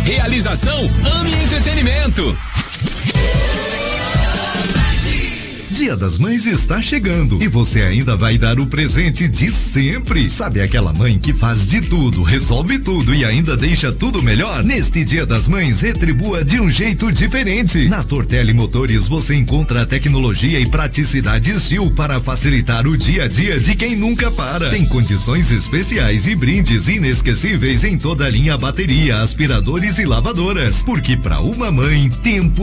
Realização Ami Entretenimento. Dia das Mães está chegando e você ainda vai dar o presente de sempre. Sabe aquela mãe que faz de tudo, resolve tudo e ainda deixa tudo melhor? Neste Dia das Mães, retribua de um jeito diferente. Na Tortelli Motores você encontra a tecnologia e praticidade Steel para facilitar o dia a dia de quem nunca para. Tem condições especiais e brindes inesquecíveis em toda a linha bateria, aspiradores e lavadoras. Porque para uma mãe, tempo